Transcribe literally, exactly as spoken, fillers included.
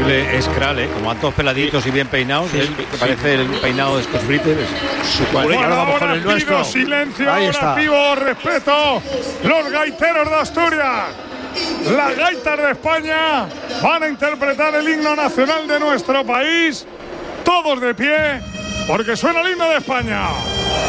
increíble Skral, ¿eh? Como van todos peladitos y bien peinados, sí, sí, que parece el peinado de Scott Britton. Bueno, ahora vamos con el nuestro. Silencio, ahí ahora está. pido respeto. Los gaiteros de Asturias, las gaitas de España, van a interpretar el himno nacional de nuestro país. Todos de pie, porque suena el himno de España.